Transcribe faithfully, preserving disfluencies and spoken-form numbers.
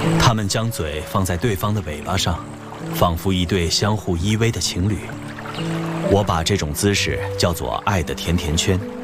他们将嘴放在对方的尾巴上，仿佛一对相互依偎的情侣。我把这种姿势叫做“爱的甜甜圈”。